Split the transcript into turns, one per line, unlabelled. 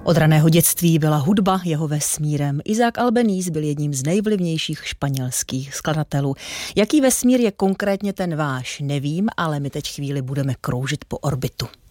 Od raného dětství byla hudba jeho vesmírem. Isaac Albéniz byl jedním z nejvlivnějších španělských skladatelů. Jaký vesmír je konkrétně ten váš, nevím, ale my teď chvíli budeme kroužit po orbitu.